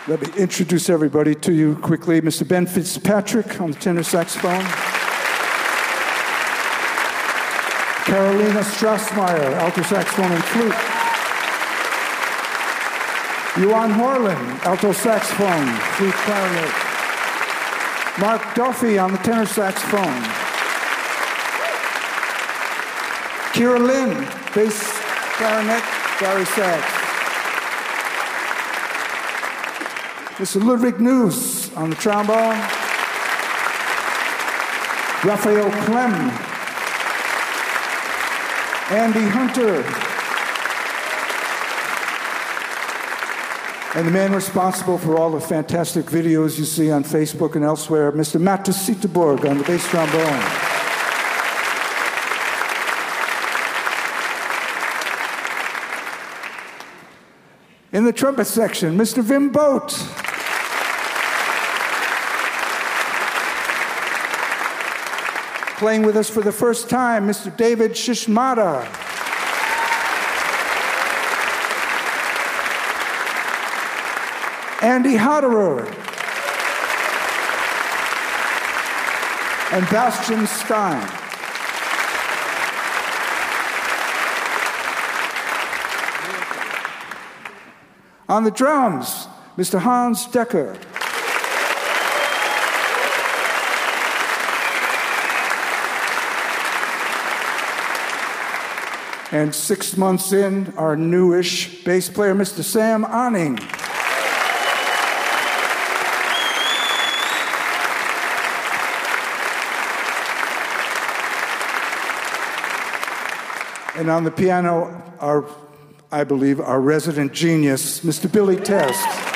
Let me introduce everybody to you quickly. Mr. Ben Fitzpatrick on the tenor saxophone. Carolina Strassmeyer, alto saxophone and flute. Johan Horlin, alto saxophone, flute, clarinet. Mark Duffy on the tenor saxophone. Kira Lynn, bass, clarinet, bari sax. Mr. Ludwig News on the trombone. Raphael Clem. Andy Hunter. And the man responsible for all the fantastic videos you see on Facebook and elsewhere, Mr. Matt Sitterborg on the bass trombone. In the trumpet section, Mr. Wim Boat. Playing with us for the first time, Mr. David Shishmata. Andy Hodderer. And Bastian Stein. On the drums, Mr. Hans Decker. And 6 months in, our newish bass player, Mr. Sam Anning. And on the piano, I believe, our resident genius, Mr. Billy Test.